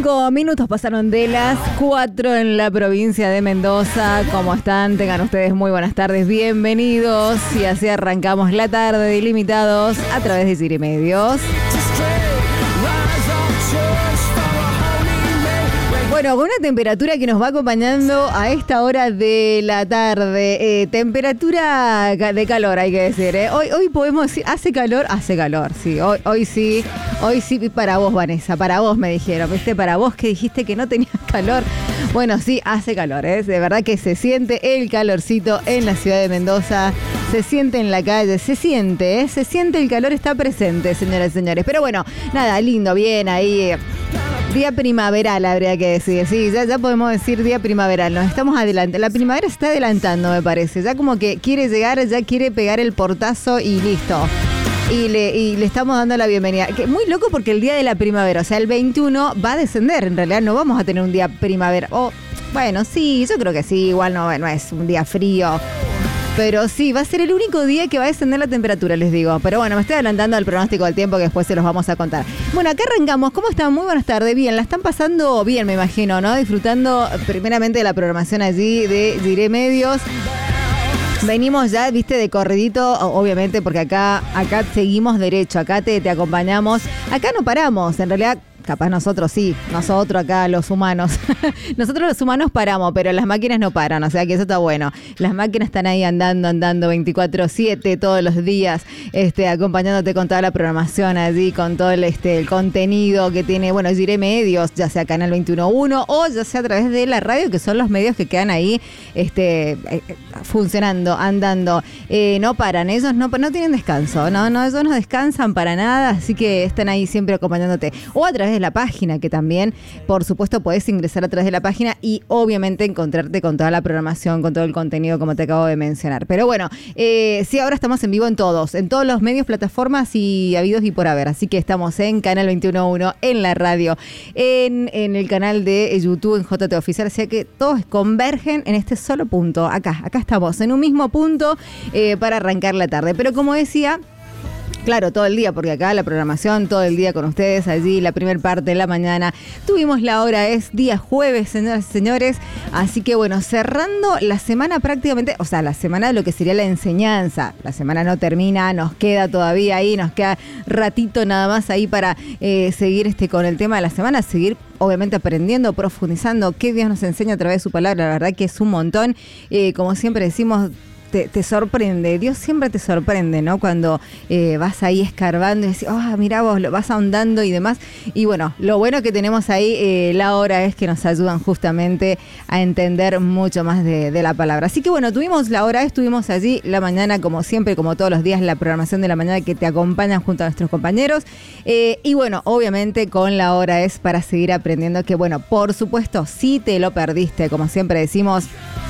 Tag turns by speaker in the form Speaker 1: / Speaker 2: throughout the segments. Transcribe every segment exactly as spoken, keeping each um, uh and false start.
Speaker 1: Cinco minutos pasaron de las cuatro en la provincia de Mendoza. ¿Cómo están? Tengan ustedes muy buenas tardes, bienvenidos. Y así arrancamos la tarde de Ilimitados a través de Ciri Medios. Bueno, con una temperatura que nos va acompañando a esta hora de la tarde. Eh, temperatura de calor, hay que decir. ¿eh? Hoy, hoy podemos decir, hace calor, hace calor, sí. Hoy, hoy sí, hoy sí para vos, Vanessa, para vos me dijeron, ¿viste? Para vos que dijiste que no tenías calor. Bueno, sí, hace calor, ¿eh? De verdad que se siente el calorcito en la ciudad de Mendoza. Se siente en la calle, se siente, ¿eh? Se siente el calor, está presente, señoras y señores. Pero bueno, nada, lindo, bien ahí. Día primaveral, habría que decir. Sí, ya, ya podemos decir día primaveral. Nos estamos adelantando. La primavera se está adelantando, me parece. Ya como que quiere llegar, ya quiere pegar el portazo y listo. Y le, y le estamos dando la bienvenida. Que muy loco porque el día de la primavera, o sea, el veintiuno va a descender. En realidad no vamos a tener un día primavera. Oh, bueno, sí, yo creo que sí. Igual no, no es un día frío. Pero sí, va a ser el único día que va a descender la temperatura, les digo. Pero bueno, me estoy adelantando al pronóstico del tiempo que después se los vamos a contar. Bueno, acá arrancamos. ¿Cómo están? Muy buenas tardes. Bien, la están pasando bien, me imagino, ¿no? Disfrutando primeramente de la programación allí de Ciri Medios. Venimos ya, viste, de corridito, obviamente, porque acá, acá seguimos derecho, acá te, te acompañamos. Acá no paramos, en realidad. Capaz nosotros sí, nosotros acá los humanos. Nosotros los humanos paramos, pero las máquinas no paran, o sea que eso está bueno. Las máquinas están ahí andando, andando veinticuatro siete todos los días, este, acompañándote con toda la programación allí, con todo el, este, el contenido que tiene, bueno, Ciri Medios, ya sea Canal veintiuno uno o ya sea a través de la radio, que son los medios que quedan ahí este, eh, funcionando, andando. Eh, no paran, ellos no, no tienen descanso, no, no, ellos no descansan para nada, así que están ahí siempre acompañándote. O a través de la página, que también, por supuesto, podés ingresar a través de la página y obviamente encontrarte con toda la programación, con todo el contenido, como te acabo de mencionar. Pero bueno, eh, sí, ahora estamos en vivo en todos, en todos los medios, plataformas y habidos y por haber. Así que estamos en Canal veintiuno uno, en la radio, en, en el canal de YouTube, en J T Oficial. O sea que todos convergen en este solo punto. Acá, acá estamos, en un mismo punto eh, para arrancar la tarde. Pero como decía, claro, todo el día, porque acá la programación, todo el día con ustedes, allí la primera parte de la mañana. Tuvimos la hora, es día jueves, señoras y señores. Así que bueno, cerrando la semana prácticamente, o sea, la semana de lo que sería la enseñanza. La semana no termina, nos queda todavía ahí, nos queda ratito nada más ahí para eh, seguir este con el tema de la semana, seguir obviamente aprendiendo, profundizando qué Dios nos enseña a través de su palabra. La verdad que es un montón. Eh, como siempre decimos, Te, te sorprende, Dios siempre te sorprende, ¿no? Cuando eh, vas ahí escarbando y decís, oh, mirá vos, lo vas ahondando y demás. Y bueno, lo bueno que tenemos ahí, eh, la hora, es que nos ayudan justamente a entender mucho más de, de la palabra. Así que bueno, tuvimos la hora, estuvimos allí la mañana, como siempre, como todos los días, la programación de la mañana que te acompañan junto a nuestros compañeros. Eh, y bueno, obviamente con la hora es para seguir aprendiendo, que bueno, por supuesto, si te lo perdiste, como siempre decimos,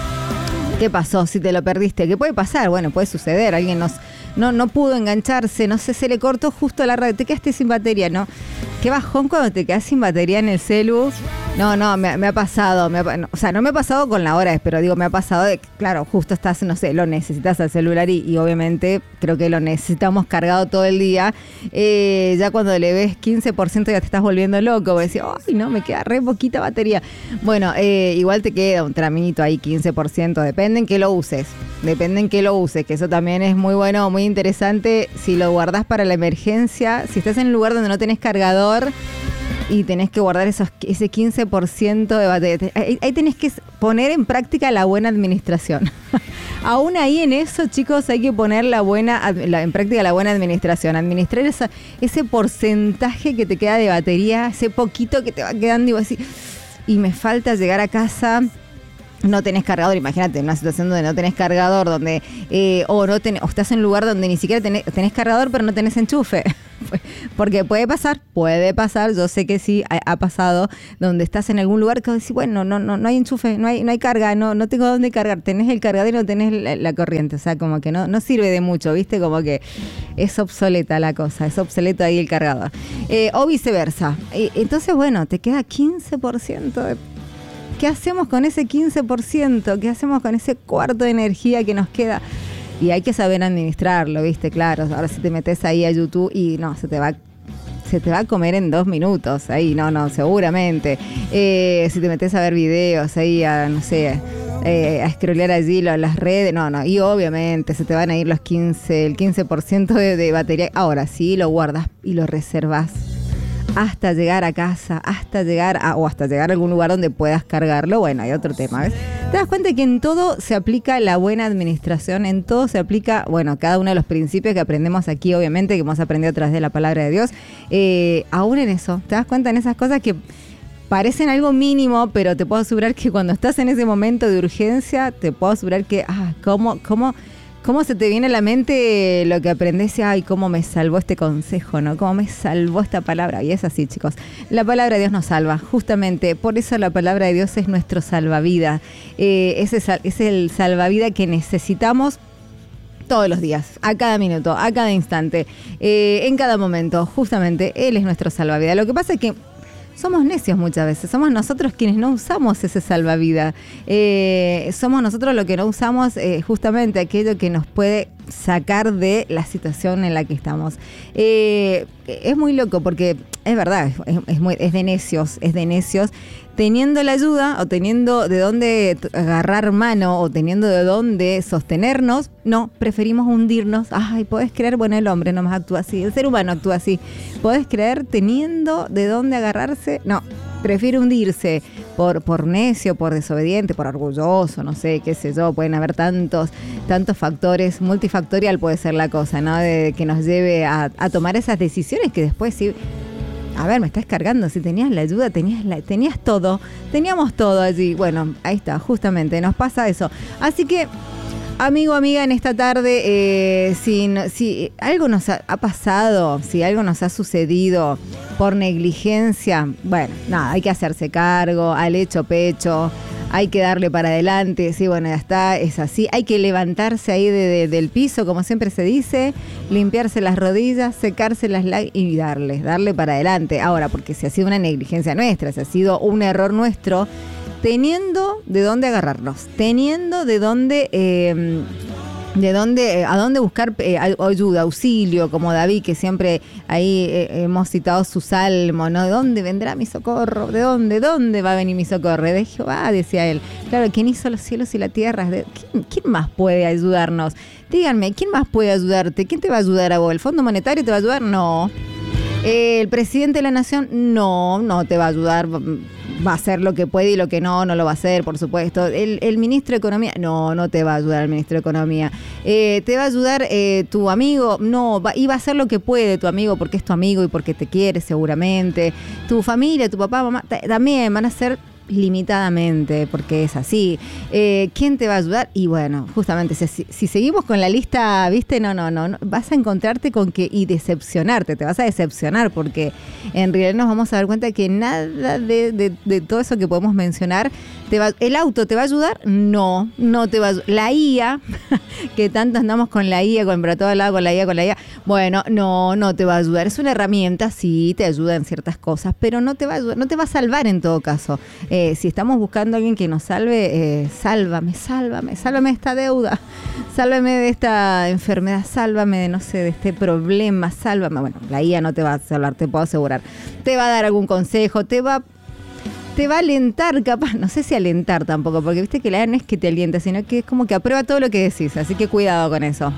Speaker 1: ¿qué pasó si te lo perdiste? ¿Qué puede pasar? Bueno, puede suceder. Alguien nos, no, no pudo engancharse, no sé, se le cortó justo la radio. Te quedaste sin batería, ¿no? Qué bajón cuando te quedas sin batería en el celu. No, no, me, me ha pasado. Me ha, no, o sea, no me ha pasado con la hora, pero digo, me ha pasado de, claro, justo estás, no sé, lo necesitas al celular y, y obviamente creo que lo necesitamos cargado todo el día. Eh, ya cuando le ves quince por ciento ya te estás volviendo loco. Decís, ay, no, me queda re poquita batería. Bueno, eh, igual te queda un tramito ahí, quince por ciento. Depende en qué lo uses. Depende en qué lo uses, que eso también es muy bueno, muy interesante. Si lo guardás para la emergencia, si estás en un lugar donde no tenés cargador y tenés que guardar esos, ese quince por ciento de batería, ahí, ahí tenés que poner en práctica la buena administración. Aún ahí en eso, chicos, hay que poner la buena, la, en práctica la buena administración. Administrar esa, ese porcentaje que te queda de batería, ese poquito que te va quedando y vas así, y me falta llegar a casa. No tenés cargador, imagínate, en una situación donde no tenés cargador, donde eh, o no tenés, o estás en un lugar donde ni siquiera tenés, tenés cargador, pero no tenés enchufe. Porque puede pasar, puede pasar, yo sé que sí, ha, ha pasado, donde estás en algún lugar que decís, bueno, no, no, no hay enchufe, no hay, no hay carga, no, no tengo dónde cargar, tenés el cargador y no tenés la, la corriente, o sea, como que no, no sirve de mucho, ¿viste? Como que es obsoleta la cosa, es obsoleto ahí el cargador. Eh, o viceversa. Eh, entonces, bueno, te queda quince por ciento de... ¿Qué hacemos con ese quince por ciento? ¿Qué hacemos con ese cuarto de energía que nos queda? Y hay que saber administrarlo, ¿viste? Claro, ahora si te metes ahí a YouTube y no, se te va se te va a comer en dos minutos. Ahí, no, no, seguramente. Eh, si te metes a ver videos, ahí, a, no sé, eh, a scrollear allí las redes, no, no. Y obviamente se te van a ir los quince, el quince por ciento de, de batería. Ahora sí, lo guardas y lo reservas hasta llegar a casa, hasta llegar a, o hasta llegar a algún lugar donde puedas cargarlo. Bueno, hay otro tema, ¿ves? Te das cuenta que en todo se aplica la buena administración, en todo se aplica, bueno, cada uno de los principios que aprendemos aquí, obviamente, que hemos aprendido a través de la palabra de Dios, eh, aún en eso, te das cuenta en esas cosas que parecen algo mínimo, pero te puedo asegurar que cuando estás en ese momento de urgencia, te puedo asegurar que, ah, cómo, cómo... ¿Cómo se te viene a la mente lo que aprendés? Ay, cómo me salvó este consejo, ¿no? Cómo me salvó esta palabra. Y es así, chicos. La palabra de Dios nos salva, justamente. Por eso la palabra de Dios es nuestro salvavidas. Eh, es, el, es el salvavidas que necesitamos todos los días, a cada minuto, a cada instante, eh, en cada momento. Justamente, Él es nuestro salvavidas. Lo que pasa es que somos necios muchas veces, somos nosotros quienes no usamos ese salvavidas, eh, somos nosotros los que no usamos eh, justamente aquello que nos puede sacar de la situación en la que estamos. Eh, es muy loco porque es verdad, es, es, muy, es de necios, es de necios, teniendo la ayuda o teniendo de dónde agarrar mano o teniendo de dónde sostenernos, no, preferimos hundirnos. Ay, ¿podés creer? Bueno, el hombre nomás actúa así, el ser humano actúa así. ¿Podés creer teniendo de dónde agarrarse? No, prefiere hundirse por, por necio, por desobediente, por orgulloso, no sé, qué sé yo, pueden haber tantos, tantos factores, multifactorial puede ser la cosa, ¿no? De, que nos lleve a, a tomar esas decisiones que después sí. A ver, me estás cargando, si tenías la ayuda, tenías la, tenías todo, teníamos todo allí. Bueno, ahí está, justamente, nos pasa eso. Así que, amigo, amiga, en esta tarde, eh, si, si algo nos ha, ha pasado, si algo nos ha sucedido por negligencia, bueno, nada, hay que hacerse cargo, al hecho pecho, hay que darle para adelante, sí, bueno, ya está, es así. Hay que levantarse ahí de, de, del piso, como siempre se dice, limpiarse las rodillas, secarse las lágrimas y darle, darle para adelante. Ahora, porque si ha sido una negligencia nuestra, si ha sido un error nuestro, teniendo de dónde agarrarnos, teniendo de dónde... Eh, de dónde, a dónde buscar eh, ayuda, auxilio, como David, que siempre ahí eh, hemos citado su salmo, ¿no? ¿De dónde vendrá mi socorro? ¿De dónde? ¿Dónde va a venir mi socorro? De Jehová, decía él. Claro, ¿quién hizo los cielos y la tierra? ¿Quién, quién más puede ayudarnos? Díganme, ¿quién más puede ayudarte? ¿Quién te va a ayudar a vos? ¿El Fondo Monetario te va a ayudar? No. ¿El presidente de la nación? No, no te va a ayudar. Va a hacer lo que puede y lo que no, no lo va a hacer, por supuesto. El, el ministro de Economía, no, no te va a ayudar el ministro de Economía. Eh, ¿Te va a ayudar eh, tu amigo? No, va, y va a hacer lo que puede tu amigo porque es tu amigo y porque te quiere seguramente. Tu familia, tu papá, mamá, t- también van a ser limitadamente, porque es así. Eh, ¿Quién te va a ayudar? Y bueno, justamente, si, si seguimos con la lista, viste, no, no, no, no, vas a encontrarte con que, y decepcionarte, te vas a decepcionar, porque en realidad nos vamos a dar cuenta que nada de, de, de todo eso que podemos mencionar, te va, ¿el auto te va a ayudar? No, no te va a ayudar. La I A, que tanto andamos con la I A, con para todo lado, con la I A, con la I A, bueno, no, no te va a ayudar. Es una herramienta, sí, te ayuda en ciertas cosas, pero no te va a ayudar, no te va a salvar en todo caso. Eh, si estamos buscando a alguien que nos salve, eh, sálvame, sálvame, sálvame de esta deuda, sálvame de esta enfermedad, sálvame de, no sé, de este problema, sálvame. Bueno, la I A no te va a salvar, te puedo asegurar. Te va a dar algún consejo, te va, te va a alentar, capaz, no sé si alentar tampoco, porque viste que la I A no es que te alienta, sino que es como que aprueba todo lo que decís, así que cuidado con eso.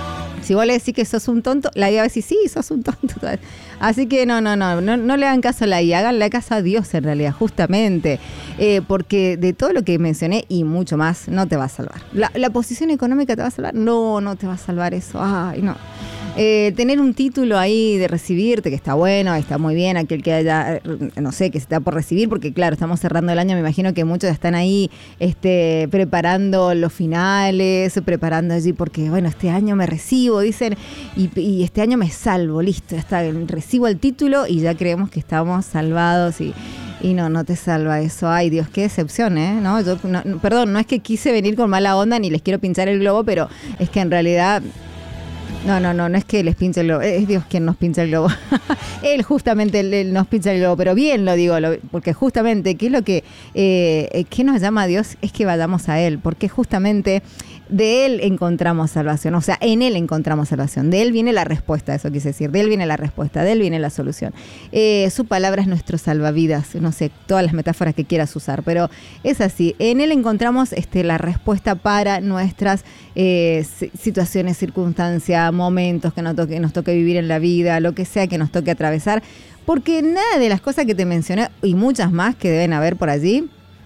Speaker 1: Si vos le decís que sos un tonto, la I A va a decir, sí, sos un tonto. Así que no, no, no, no, no le hagan caso a la I A, háganle caso a Dios en realidad, justamente. Eh, porque de todo lo que mencioné y mucho más, no te va a salvar. La, la posición económica te va a salvar, no, no te va a salvar eso, ay, no. Eh, tener un título ahí de recibirte, que está bueno, está muy bien, aquel que haya, no sé, que se está por recibir, porque claro, estamos cerrando el año, me imagino que muchos están ahí este, preparando los finales, preparando allí, porque bueno, este año me recibo, dicen, y, y este año me salvo, listo, ya está, recibo el título y ya creemos que estamos salvados y... Y no, no te salva eso. Ay, Dios, qué decepción, ¿eh? ¿No? Yo, no, perdón, no es que quise venir con mala onda ni les quiero pinchar el globo, pero es que en realidad... No, no, no, no es que les pinche el globo, es Dios quien nos pincha el globo. Él justamente él, él nos pincha el globo, pero bien lo digo, lo, porque justamente, ¿qué es lo que eh, qué nos llama a Dios? Es que vayamos a Él, porque justamente de Él encontramos salvación, o sea, en Él encontramos salvación, de Él viene la respuesta, eso quise decir, de Él viene la respuesta, de Él viene la solución. Eh, su palabra es nuestro salvavidas, no sé, todas las metáforas que quieras usar, pero es así, en Él encontramos este, la respuesta para nuestras eh, situaciones, circunstancias, momentos que nos toque, nos toque vivir en la vida, lo que sea que nos toque atravesar, porque nada de las cosas que te mencioné, y muchas más que deben haber por allí,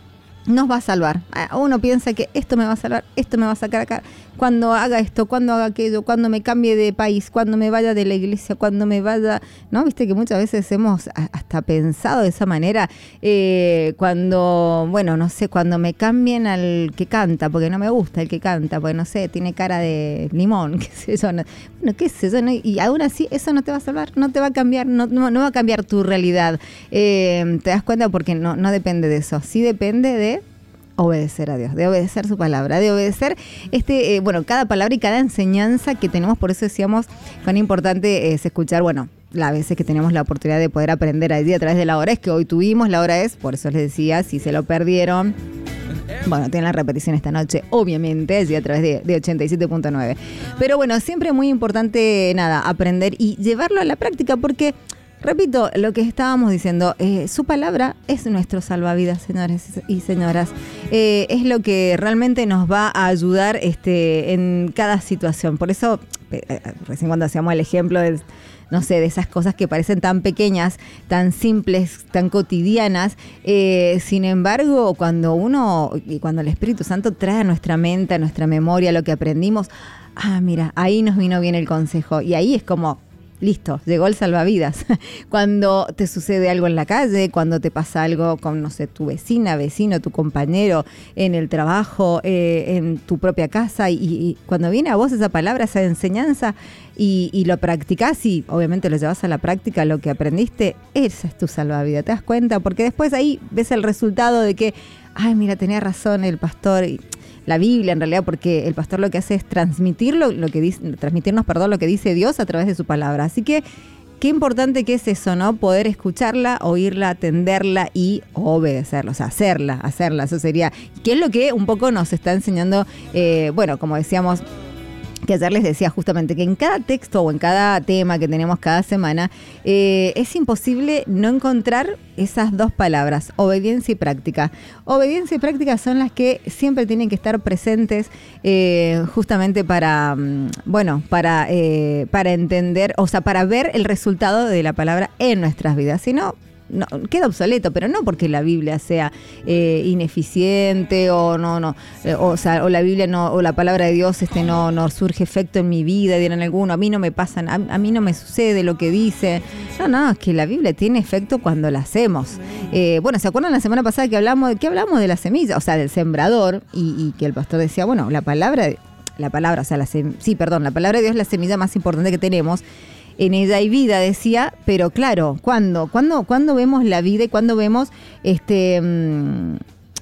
Speaker 1: nos va a salvar. Uno piensa que esto me va a salvar, esto me va a sacar acá. Cuando haga esto, cuando haga aquello, cuando me cambie de país, cuando me vaya de la iglesia, cuando me vaya... ¿No? Viste que muchas veces hemos hasta pensado de esa manera. Eh, cuando, bueno, no sé, cuando me cambien al que canta, porque no me gusta el que canta, porque no sé, tiene cara de limón, qué sé yo. No, bueno, qué sé yo, ¿no? Y aún así eso no te va a salvar, no te va a cambiar, no, no, no va a cambiar tu realidad. Eh, ¿Te das cuenta? Porque no, no depende de eso. Sí depende de obedecer a Dios, de obedecer su palabra, de obedecer este, eh, bueno, cada palabra y cada enseñanza que tenemos. Por eso decíamos cuán importante es escuchar, bueno, las veces que tenemos la oportunidad de poder aprender allí a través de la hora es que hoy tuvimos, la hora es, por eso les decía, si se lo perdieron, bueno, tienen la repetición esta noche, obviamente, allí a través de, de ochenta y siete punto nueve. Pero bueno, siempre muy importante, nada, aprender y llevarlo a la práctica, porque repito lo que estábamos diciendo, eh, su palabra es nuestro salvavidas, señores y señoras. Eh, es lo que realmente nos va a ayudar este, en cada situación. Por eso, eh, recién cuando hacíamos el ejemplo de, no sé, de esas cosas que parecen tan pequeñas, tan simples, tan cotidianas, eh, sin embargo, cuando uno, y cuando el Espíritu Santo trae a nuestra mente, a nuestra memoria lo que aprendimos, ah, mira, ahí nos vino bien el consejo. Y ahí es como... listo, llegó el salvavidas. Cuando te sucede algo en la calle, cuando te pasa algo con, no sé, tu vecina, vecino, tu compañero, en el trabajo, eh, en tu propia casa, y, y cuando viene a vos esa palabra, esa enseñanza, y, y lo practicás y obviamente lo llevas a la práctica, lo que aprendiste, esa es tu salvavidas, ¿te das cuenta? Porque después ahí ves el resultado de que, ay, mira, tenía razón el pastor, y la Biblia en realidad, porque el pastor lo que hace es transmitirlo, lo que dice, transmitirnos, perdón, lo que dice Dios a través de su palabra. Así que qué importante que es eso, ¿no? Poder escucharla, oírla, atenderla y obedecerla, o sea, hacerla, hacerla, eso sería. ¿Qué es lo que un poco nos está enseñando? Eh, bueno, como decíamos, que ayer les decía justamente que en cada texto o en cada tema que tenemos cada semana, eh, es imposible no encontrar esas dos palabras, obediencia y práctica. Obediencia y práctica son las que siempre tienen que estar presentes eh, justamente para, bueno, para, eh, para entender, o sea, para ver el resultado de la palabra en nuestras vidas. Si no, no, queda obsoleto, pero no porque la Biblia sea eh, ineficiente o no, no, eh, o, o sea, o la Biblia no, o la palabra de Dios este no, no surge efecto en mi vida, dirán alguno, a mí no me pasan, a, a mí no me sucede lo que dice. No, no, es que la Biblia tiene efecto cuando la hacemos. Eh, bueno, ¿se acuerdan la semana pasada que hablamos de, que hablamos de la semilla, o sea, del sembrador, y, y que el pastor decía, bueno, la palabra, la palabra, o sea, la sem- sí, perdón, la palabra de Dios es la semilla más importante que tenemos. En ella hay vida, decía, pero claro, ¿cuándo? ¿Cuándo, cuándo vemos la vida y cuándo vemos este mmm,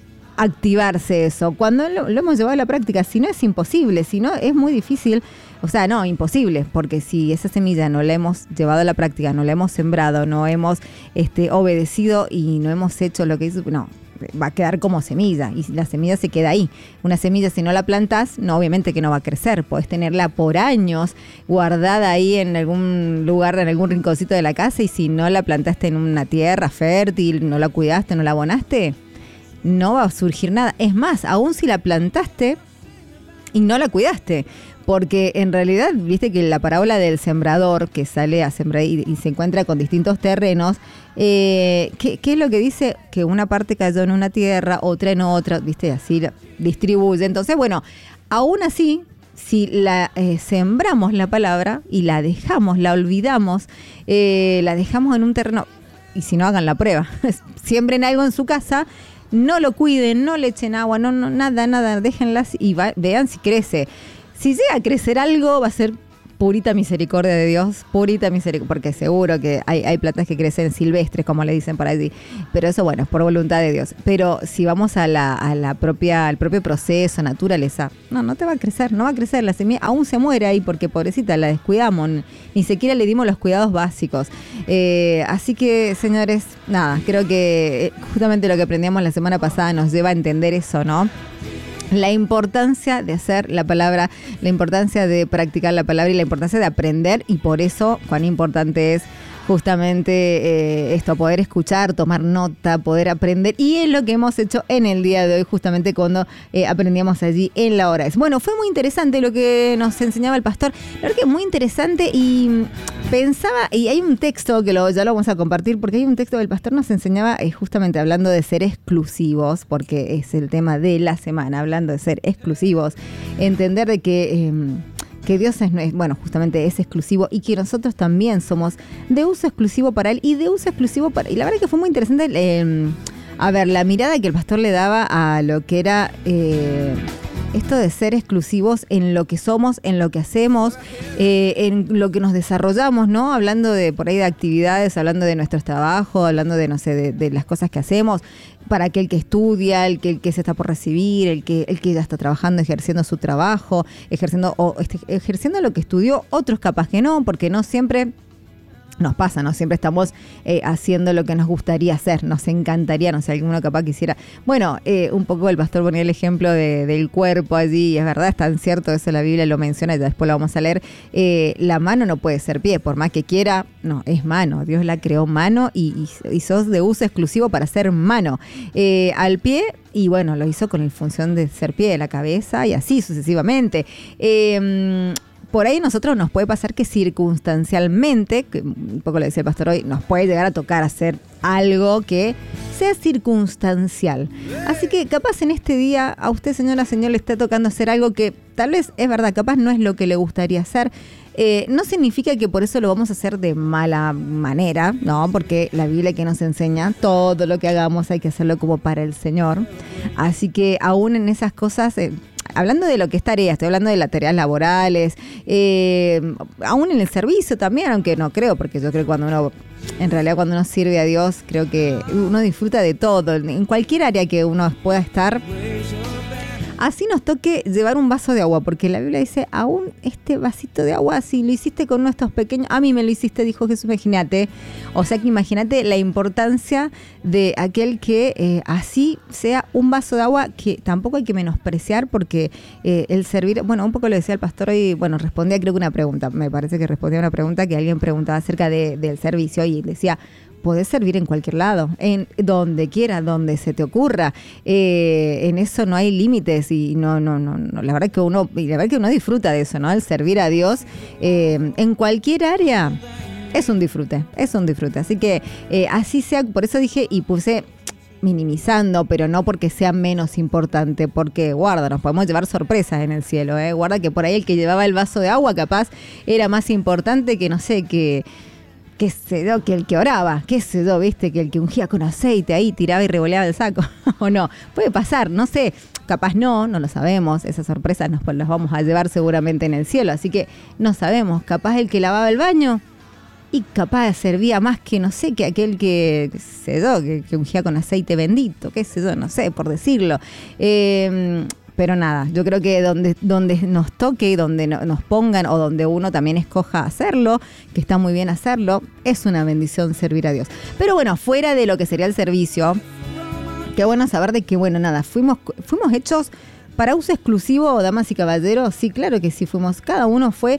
Speaker 1: activarse eso? Cuando lo, lo hemos llevado a la práctica, si no es imposible, si no es muy difícil, o sea, no, imposible, porque si esa semilla no la hemos llevado a la práctica, no la hemos sembrado, no hemos este, obedecido y no hemos hecho lo que hizo, no, va a quedar como semilla y la semilla se queda ahí. Una semilla, si no la plantás, no, obviamente que no va a crecer. Podés tenerla por años guardada ahí en algún lugar, en algún rinconcito de la casa, y si no la plantaste en una tierra fértil, no la cuidaste, no la abonaste, no va a surgir nada. Es más, aún si la plantaste y no la cuidaste, porque en realidad, viste que la parábola del sembrador que sale a sembrar y, y se encuentra con distintos terrenos, eh, ¿qué, ¿qué es lo que dice? Que una parte cayó en una tierra, otra en otra, viste, así distribuye. Entonces, bueno, aún así, si la eh, sembramos la palabra y la dejamos, la olvidamos, eh, la dejamos en un terreno, y si no, hagan la prueba, siembren algo en su casa, no lo cuiden, no le echen agua, no, no nada, nada, déjenlas y va, vean si crece. Si llega a crecer algo, va a ser purita misericordia de Dios, purita misericordia, porque seguro que hay, hay plantas que crecen silvestres, como le dicen por allí, pero eso, bueno, es por voluntad de Dios. Pero si vamos a la, a la propia, al propio proceso, naturaleza, no, no te va a crecer, no va a crecer, la semilla aún se muere ahí porque pobrecita, la descuidamos, ni siquiera le dimos los cuidados básicos. Eh, así que, señores, nada, creo que justamente lo que aprendíamos la semana pasada nos lleva a entender eso, ¿no? la importancia de hacer la palabra, la importancia de practicar la palabra y la importancia de aprender, y por eso cuán importante es justamente eh, esto, poder escuchar, tomar nota, poder aprender, y es lo que hemos hecho en el día de hoy, justamente cuando eh, aprendíamos allí en la hora. Bueno, fue muy interesante lo que nos enseñaba el pastor, la verdad que muy interesante, y pensaba, y hay un texto que lo, ya lo vamos a compartir, porque hay un texto que el pastor nos enseñaba eh, justamente hablando de ser exclusivos, porque es el tema de la semana, hablando de ser exclusivos, entender de que... Eh, que Dios es, bueno, justamente es exclusivo, y que nosotros también somos de uso exclusivo para Él y de uso exclusivo para... Y la verdad que fue muy interesante, eh, a ver, la mirada que el pastor le daba a lo que era eh, esto de ser exclusivos en lo que somos, en lo que hacemos, eh, en lo que nos desarrollamos, ¿no? Hablando de, por ahí, de actividades, hablando de nuestros trabajos, hablando de, no sé, de, de las cosas que hacemos, para aquel que estudia, el que, el que se está por recibir, el que, el que ya está trabajando, ejerciendo su trabajo, ejerciendo, o este, ejerciendo lo que estudió, otros capaz que no, porque no siempre nos pasa, no siempre estamos eh, haciendo lo que nos gustaría hacer, nos encantaría, no sé, alguno capaz quisiera. Bueno, eh, un poco el pastor ponía el ejemplo de, del cuerpo allí, y es verdad, es tan cierto, eso la Biblia lo menciona, ya después lo vamos a leer. Eh, la mano no puede ser pie, por más que quiera, no, es mano, Dios la creó mano, y, y, y sos de uso exclusivo para ser mano. Eh, al pie, y bueno, lo hizo con la función de ser pie, la cabeza, y así sucesivamente. Eh, Por ahí nosotros nos puede pasar que circunstancialmente, que un poco lo decía el pastor hoy, nos puede llegar a tocar hacer algo que sea circunstancial. Así que capaz en este día a usted, señora, señor, le está tocando hacer algo que tal vez es verdad, capaz no es lo que le gustaría hacer. Eh, no significa que por eso lo vamos a hacer de mala manera, no, porque la Biblia que nos enseña, todo lo que hagamos hay que hacerlo como para el Señor. Así que aún en esas cosas... Eh, Hablando de lo que es tarea, estoy hablando de las tareas laborales, eh, aún en el servicio también, aunque no creo, porque yo creo que cuando uno, en realidad cuando uno sirve a Dios, creo que uno disfruta de todo, en cualquier área que uno pueda estar. Así nos toque llevar un vaso de agua, porque la Biblia dice, aún este vasito de agua, si lo hiciste con uno de estos pequeños, a mí me lo hiciste, dijo Jesús, imagínate. O sea que imagínate la importancia de aquel que eh, así sea un vaso de agua, que tampoco hay que menospreciar, porque eh, el servir, bueno, un poco lo decía el pastor hoy, bueno, respondía creo que una pregunta, me parece que respondía una pregunta que alguien preguntaba acerca de, del servicio, y decía, podés servir en cualquier lado, en donde quiera, donde se te ocurra. Eh, en eso no hay límites, y no, no, no, no, la verdad que uno, y la verdad que uno disfruta de eso, ¿no? El servir a Dios eh, en cualquier área es un disfrute, es un disfrute. Así que eh, así sea, por eso dije y puse minimizando, pero no porque sea menos importante, porque guarda, nos podemos llevar sorpresas en el cielo, ¿eh? Guarda que por ahí el que llevaba el vaso de agua capaz era más importante que, no sé, que qué sé yo, que el que oraba, qué sé yo, viste, que el que ungía con aceite ahí tiraba y revoleaba el saco, o no, puede pasar, no sé, capaz no, no lo sabemos, esas sorpresas nos las vamos a llevar seguramente en el cielo, así que no sabemos, capaz el que lavaba el baño y capaz servía más que, no sé, que aquel que, qué sé yo, que, que ungía con aceite bendito, qué sé yo, no sé, por decirlo. Eh, Pero nada, yo creo que donde, donde nos toque y donde no, nos pongan, o donde uno también escoja hacerlo, que está muy bien hacerlo, es una bendición servir a Dios. Pero bueno, fuera de lo que sería el servicio, qué bueno saber de que, bueno, nada, fuimos, fuimos hechos para uso exclusivo, damas y caballeros. Sí, claro que sí fuimos, cada uno fue.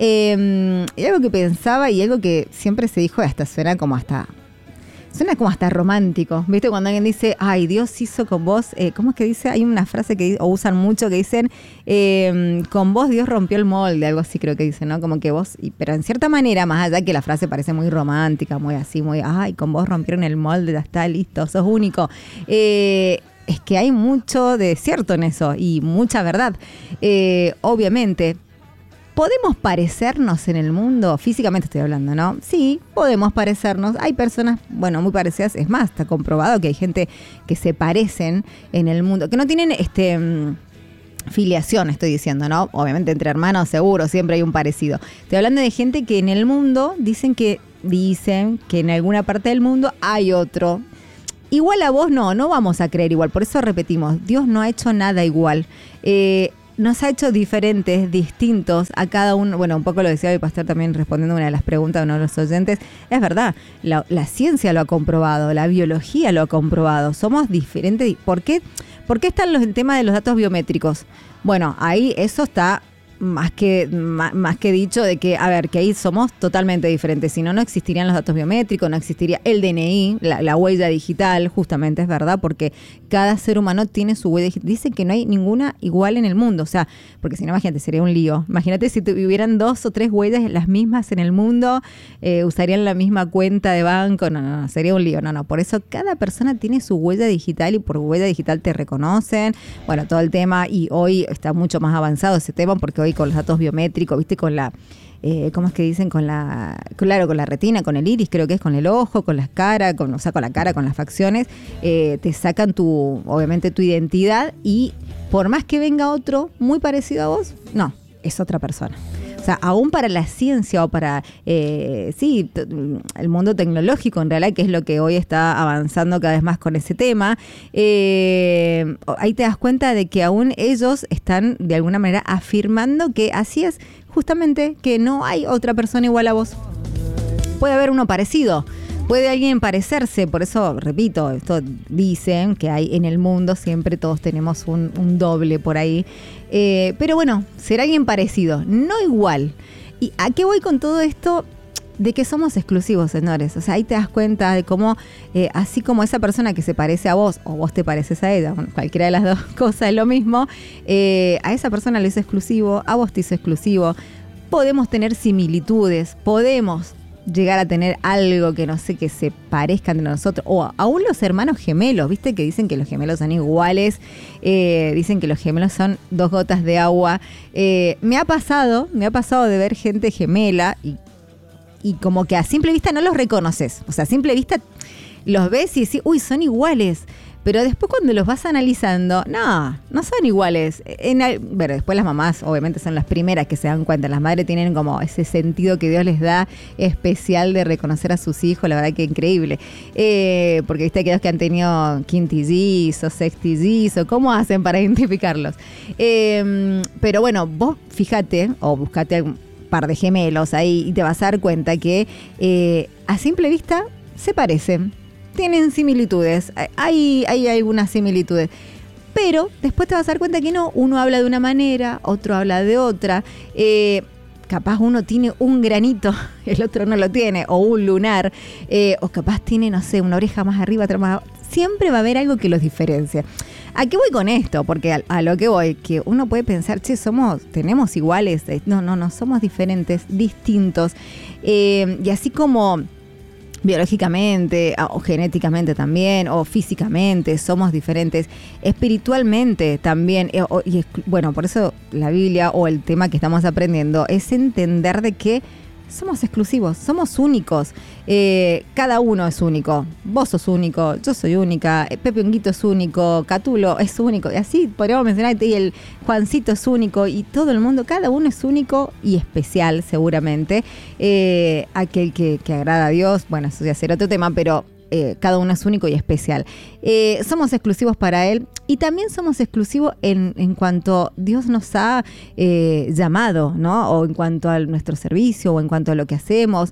Speaker 1: Eh, y algo que pensaba y algo que siempre se dijo, hasta suena como hasta... Suena como hasta romántico, ¿viste? Cuando alguien dice, ay, Dios hizo con vos, eh, ¿cómo es que dice? Hay una frase que o usan mucho que dicen, eh, con vos Dios rompió el molde, algo así creo que dicen, ¿no? Como que vos, y, pero en cierta manera, más allá que la frase parece muy romántica, muy así, muy, ay, con vos rompieron el molde, ya está, listo, sos único. Eh, es que hay mucho de cierto en eso y mucha verdad. Eh, obviamente, ¿podemos parecernos en el mundo? Físicamente estoy hablando, ¿no? Sí, podemos parecernos. Hay personas, bueno, muy parecidas. Es más, está comprobado que hay gente que se parecen en el mundo, que no tienen este filiación, estoy diciendo, ¿no? Obviamente entre hermanos seguro, siempre hay un parecido. Estoy hablando de gente que en el mundo dicen que, dicen que en alguna parte del mundo hay otro. Igual a vos no, no vamos a creer igual. Por eso repetimos, Dios no ha hecho nada igual. Eh... nos ha hecho diferentes, distintos a cada uno. Bueno, un poco lo decía el pastor también respondiendo a una de las preguntas de uno de los oyentes. Es verdad, la, la ciencia lo ha comprobado, la biología lo ha comprobado. Somos diferentes. ¿Por qué, ¿Por qué están los, el tema de los datos biométricos? Bueno, ahí eso está más que, más, más que dicho de que, a ver, que ahí somos totalmente diferentes. Si no, no existirían los datos biométricos, no existiría el D N I, la, la huella digital, justamente, es verdad, porque cada ser humano tiene su huella digital. Dicen que no hay ninguna igual en el mundo, o sea, porque si no, imagínate, sería un lío. Imagínate si tuvieran dos o tres huellas las mismas en el mundo, eh, usarían la misma cuenta de banco, no, no, no, sería un lío, no, no. Por eso cada persona tiene su huella digital y por huella digital te reconocen. Bueno, todo el tema, y hoy está mucho más avanzado ese tema, porque hoy con los datos biométricos, viste, con la, eh, ¿cómo es que dicen? Con la, claro, con la retina, con el iris, creo que es con el ojo, con las caras, con, o sea, con la cara, con las facciones, eh, te sacan tu, obviamente, tu identidad, y por más que venga otro muy parecido a vos, no, es otra persona. O sea, aún para la ciencia o para, eh, sí, t- el mundo tecnológico en realidad, que es lo que hoy está avanzando cada vez más con ese tema, eh, ahí te das cuenta de que aún ellos están de alguna manera afirmando que así es, justamente, que no hay otra persona igual a vos. Puede haber uno parecido, puede alguien parecerse, por eso, repito, esto dicen que hay en el mundo, siempre todos tenemos un, un doble por ahí. Eh, pero bueno, será alguien parecido, no igual. ¿Y a qué voy con todo esto? De que somos exclusivos, señores. O sea, ahí te das cuenta de cómo, eh, así como esa persona que se parece a vos, o vos te pareces a ella, bueno, cualquiera de las dos cosas es lo mismo, eh, a esa persona le hizo exclusivo, a vos te hizo exclusivo. Podemos tener similitudes, podemos llegar a tener algo que no sé, que se parezca entre nosotros, o aún los hermanos gemelos, viste que dicen que los gemelos son iguales, eh, dicen que los gemelos son dos gotas de agua. Eh, me ha pasado, me ha pasado de ver gente gemela y, y como que a simple vista no los reconoces, o sea, a simple vista los ves y decís, uy, son iguales. Pero después cuando los vas analizando, no, no son iguales. En, bueno, después las mamás obviamente son las primeras que se dan cuenta. Las madres tienen como ese sentido que Dios les da especial de reconocer a sus hijos, la verdad que increíble. Eh, porque viste aquellos que han tenido quintillizos, sextillizos, ¿cómo hacen para identificarlos? Eh, pero bueno, vos fíjate o buscate un par de gemelos ahí y te vas a dar cuenta que eh, a simple vista se parecen. Tienen similitudes, hay, hay algunas similitudes, pero después te vas a dar cuenta que no, uno habla de una manera, otro habla de otra, eh, capaz uno tiene un granito, el otro no lo tiene, o un lunar, eh, o capaz tiene, no sé, una oreja más arriba, otra más abajo. Siempre va a haber algo que los diferencia. ¿A qué voy con esto? Porque a, a lo que voy, que uno puede pensar, che, somos, tenemos iguales, no, no, no, somos diferentes, distintos, eh, y así como biológicamente o genéticamente también, o físicamente somos diferentes, espiritualmente también, eh, o, y es, bueno, por eso la Biblia o el tema que estamos aprendiendo es entender de que somos exclusivos, somos únicos, eh, cada uno es único, vos sos único, yo soy única, Pepe Honguito es único, Catulo es único, y así podríamos mencionar, y el Juancito es único, y todo el mundo, cada uno es único y especial seguramente. Eh, aquel que, que agrada a Dios, bueno, eso ya será otro tema, pero eh, cada uno es único y especial. Eh, somos exclusivos para Él, y también somos exclusivos en, en cuanto Dios nos ha eh, llamado, ¿no? O en cuanto a nuestro servicio, o en cuanto a lo que hacemos.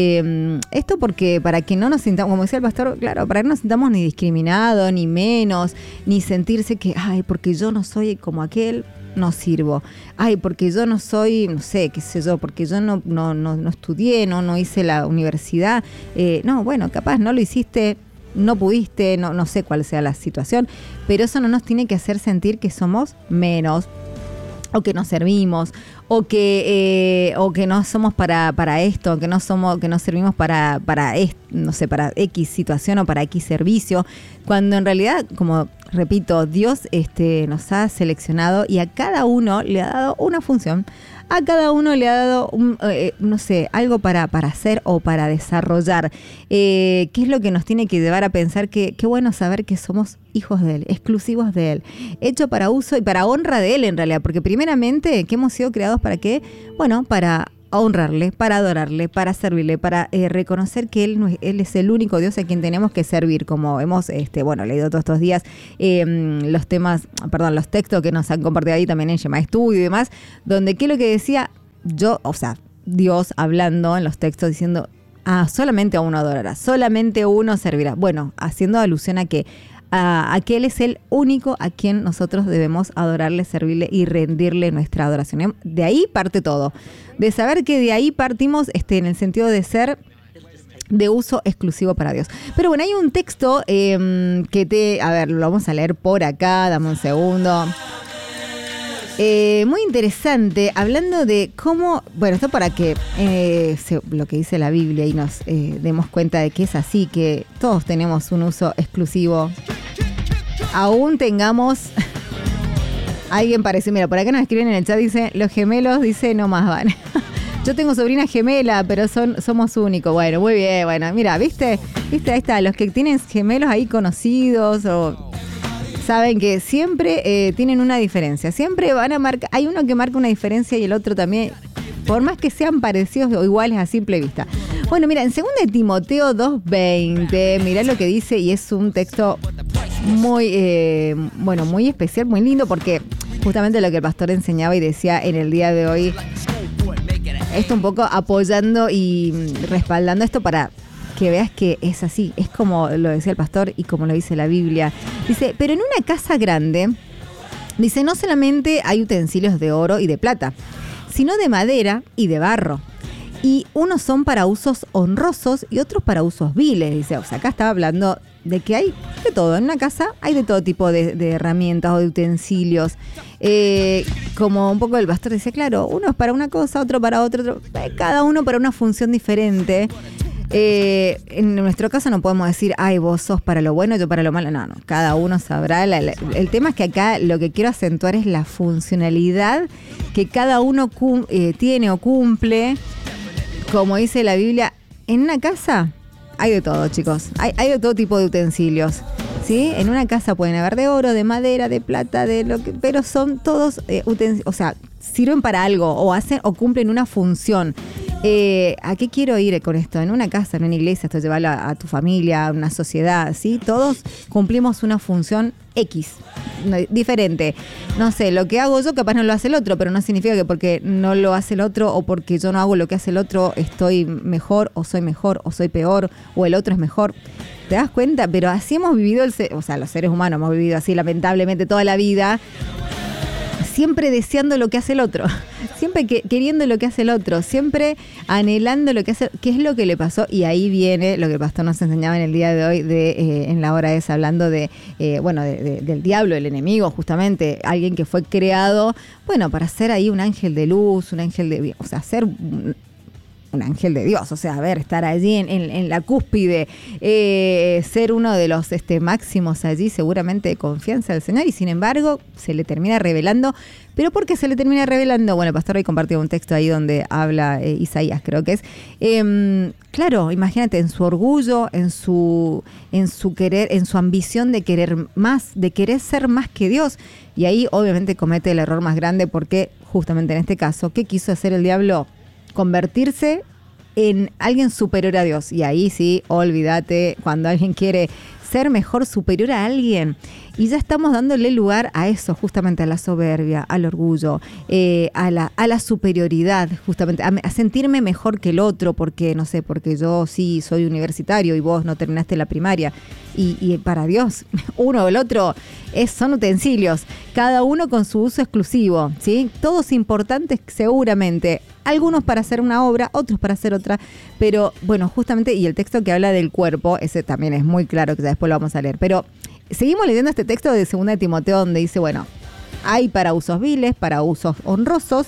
Speaker 1: Eh, esto porque para que no nos sintamos, como decía el pastor, claro, para que no nos sintamos ni discriminados, ni menos, ni sentirse que, ay, porque yo no soy como aquel, no sirvo. Ay, porque yo no soy, no sé, qué sé yo, porque yo no, no, no, no estudié, no, no hice la universidad. Eh, no, bueno, capaz no lo hiciste, no pudiste, no, no sé cuál sea la situación, pero eso no nos tiene que hacer sentir que somos menos, o que no servimos, o que eh, o que no somos para para esto, que no somos, que no servimos para para est, no sé, para X situación o para X servicio, cuando en realidad, como repito, Dios este nos ha seleccionado y a cada uno le ha dado una función. A cada uno le ha dado, un, eh, no sé, algo para, para hacer o para desarrollar. Eh, ¿Qué es lo que nos tiene que llevar a pensar que qué bueno saber que somos hijos de Él, exclusivos de Él, hecho para uso y para honra de Él en realidad? Porque primeramente, que hemos sido creados para qué? Bueno, para honrarle, para adorarle, para servirle, para eh, reconocer que él, no es, él es el único Dios a quien tenemos que servir, como hemos este, bueno, leído todos estos días eh, los temas, perdón, los textos que nos han compartido ahí también en Shema Estudio y demás, donde qué es lo que decía yo, o sea, Dios hablando en los textos diciendo, ah, solamente a uno adorará, solamente uno servirá. Bueno, haciendo alusión a que a, a que Él es el único a quien nosotros debemos adorarle, servirle y rendirle nuestra adoración. De ahí parte todo. De saber que de ahí partimos este, en el sentido de ser de uso exclusivo para Dios. Pero bueno, hay un texto eh, que te... A ver, lo vamos a leer por acá, dame un segundo. Eh, muy interesante, hablando de cómo, bueno, esto para que eh, se, lo que dice la Biblia y nos eh, demos cuenta de que es así, que todos tenemos un uso exclusivo, aún tengamos, alguien parece, mira, por acá nos escriben en el chat, dice, los gemelos, dice, no más van. Yo tengo sobrina gemela, pero son somos únicos. Bueno, muy bien, bueno, mira, ¿viste? ¿Viste? Ahí está, los que tienen gemelos ahí conocidos o... saben que siempre eh, tienen una diferencia. Siempre van a marcar, hay uno que marca una diferencia y el otro también, por más que sean parecidos o iguales a simple vista. Bueno, mira, en segunda de Timoteo dos veinte, mirá lo que dice y es un texto muy, eh, bueno, muy especial, muy lindo, porque justamente lo que el pastor enseñaba y decía en el día de hoy, esto un poco apoyando y respaldando esto para... que veas que es así, es como lo decía el pastor y como lo dice la Biblia. Dice, pero en una casa grande, dice, no solamente hay utensilios de oro y de plata, sino de madera y de barro. Y unos son para usos honrosos y otros para usos viles. Dice, o sea, acá estaba hablando de que hay de todo. En una casa hay de todo tipo de, de herramientas o de utensilios. Eh, como un poco el pastor decía, claro, uno es para una cosa, otro para otro, otro cada uno para una función diferente. Eh, en nuestro caso no podemos decir, ay, vos sos para lo bueno, yo para lo malo. No, no, cada uno sabrá. La, la, el tema es que acá lo que quiero acentuar es la funcionalidad que cada uno cum, eh, tiene o cumple. Como dice la Biblia, en una casa hay de todo, chicos. Hay, hay de todo tipo de utensilios, ¿sí? En una casa pueden haber de oro, de madera, de plata, de lo que, pero son todos eh, utensilios, o sea, sirven para algo o hacen o cumplen una función. Eh, ¿A qué quiero ir con esto? En una casa, en una iglesia, esto llevarlo a, a tu familia, a una sociedad, ¿sí? Todos cumplimos una función X, diferente. No sé, lo que hago yo capaz no lo hace el otro, pero no significa que porque no lo hace el otro o porque yo no hago lo que hace el otro estoy mejor o soy mejor o soy peor o el otro es mejor. ¿Te das cuenta? Pero así hemos vivido, el ser, o sea, los seres humanos hemos vivido así lamentablemente toda la vida, siempre deseando lo que hace el otro, siempre que, queriendo lo que hace el otro, siempre anhelando lo que hace, qué es lo que le pasó. Y ahí viene lo que el pastor nos enseñaba en el día de hoy, de eh, en la hora esa, hablando de, eh, bueno, de, de, del diablo, el enemigo, justamente, alguien que fue creado, bueno, para ser ahí un ángel de luz, un ángel de, o sea, ser un, un ángel de Dios, o sea, a ver, estar allí en, en, en la cúspide, eh, ser uno de los este, máximos allí, seguramente de confianza del Señor, y sin embargo se le termina revelando. ¿Pero por qué se le termina revelando? Bueno, el pastor hoy compartió un texto ahí donde habla eh, Isaías, creo que es. Eh, claro, imagínate, en su orgullo, en su, en su querer, en su ambición de querer más, de querer ser más que Dios. Y ahí obviamente comete el error más grande porque justamente en este caso, ¿qué quiso hacer el diablo? Convertirse en alguien superior a Dios. Y ahí sí, olvídate, cuando alguien quiere ser mejor, superior a alguien. Y ya estamos dándole lugar a eso, justamente a la soberbia, al orgullo, eh, a, la, a la superioridad, justamente, a, a sentirme mejor que el otro, porque, no sé, porque yo sí soy universitario y vos no terminaste la primaria. Y, y para Dios, uno o el otro es, son utensilios, cada uno con su uso exclusivo, ¿sí? Todos importantes seguramente, algunos para hacer una obra, otros para hacer otra, pero bueno, justamente, y el texto que habla del cuerpo, ese también es muy claro, que ya después lo vamos a leer, pero seguimos leyendo este texto de segunda de Timoteo donde dice, bueno, hay para usos viles, para usos honrosos,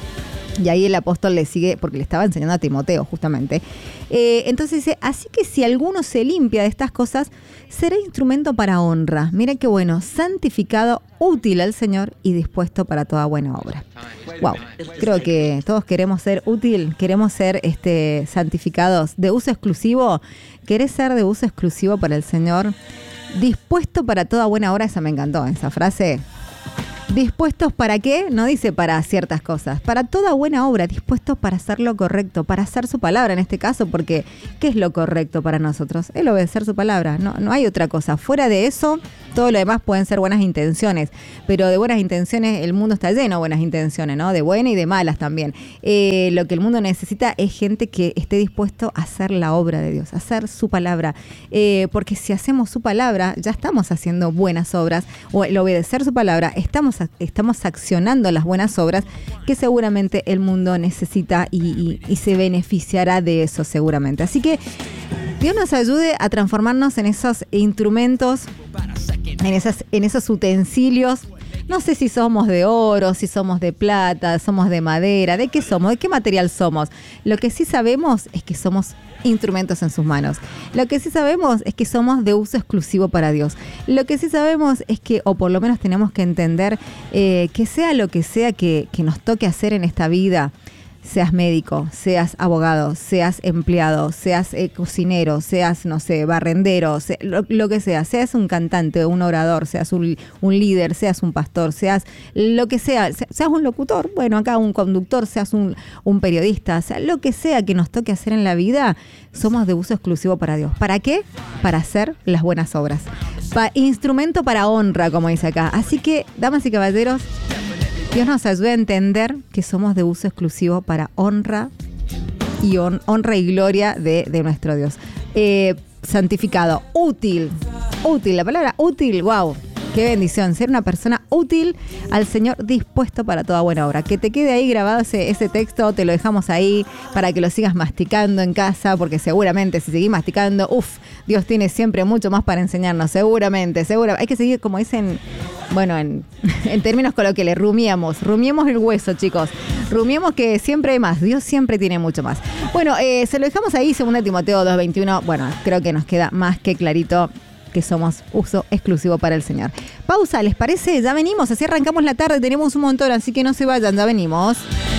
Speaker 1: y ahí el apóstol le sigue, porque le estaba enseñando a Timoteo justamente. Eh, entonces dice, así que si alguno se limpia de estas cosas, será instrumento para honra. Mira qué bueno, santificado, útil al Señor y dispuesto para toda buena obra. Wow, creo que todos queremos ser útil, queremos ser este, santificados de uso exclusivo. ¿Querés ser de uso exclusivo para el Señor? Dispuesto para toda buena obra, esa me encantó, esa frase. ¿Dispuestos para qué? No dice para ciertas cosas. Para toda buena obra, dispuestos para hacer lo correcto, para hacer su palabra en este caso, porque ¿qué es lo correcto para nosotros? El obedecer su palabra. No, no hay otra cosa. Fuera de eso, todo lo demás pueden ser buenas intenciones. Pero de buenas intenciones, el mundo está lleno de buenas intenciones, ¿no? De buenas y de malas también. Eh, lo que el mundo necesita es gente que esté dispuesto a hacer la obra de Dios, a hacer su palabra. Eh, porque si hacemos su palabra, ya estamos haciendo buenas obras. O el obedecer su palabra, estamos estamos accionando las buenas obras que seguramente el mundo necesita y, y, y se beneficiará de eso seguramente. Así que Dios nos ayude a transformarnos en esos instrumentos, en, esas, en esos utensilios. No sé si somos de oro, si somos de plata, somos de madera, ¿de qué somos? ¿De qué material somos? Lo que sí sabemos es que somos instrumentos en sus manos. Lo que sí sabemos es que somos de uso exclusivo para Dios. Lo que sí sabemos es que, o por lo menos tenemos que entender, eh, que sea lo que sea que, que nos toque hacer en esta vida, seas médico, seas abogado, seas empleado, seas eh, cocinero, seas, no sé, barrendero, se, lo, lo que sea, seas un cantante, un orador, seas un, un líder, seas un pastor, seas lo que sea, seas un locutor, bueno, acá un conductor, seas un, un periodista, sea lo que sea que nos toque hacer en la vida, somos de uso exclusivo para Dios. ¿Para qué? Para hacer las buenas obras. Pa, instrumento para honra, como dice acá. Así que, damas y caballeros, Dios nos ayude a entender que somos de uso exclusivo para honra y on, honra y gloria de, de nuestro Dios. Eh, santificado, útil, útil, la palabra útil, wow, qué bendición, ser una persona útil al Señor, dispuesto para toda buena obra. Que te quede ahí grabado ese, ese texto, te lo dejamos ahí para que lo sigas masticando en casa, porque seguramente si seguís masticando, uff, Dios tiene siempre mucho más para enseñarnos, seguramente, seguro. Hay que seguir, como dicen, bueno, en, en términos coloquiales, rumiemos, rumiemos el hueso, chicos. Rumiemos que siempre hay más, Dios siempre tiene mucho más. Bueno, eh, se lo dejamos ahí, segunda Timoteo dos veintiuno. Bueno, creo que nos queda más que clarito que somos uso exclusivo para el Señor. Pausa, ¿les parece? Ya venimos, así arrancamos la tarde, tenemos un montón, así que no se vayan, ya venimos.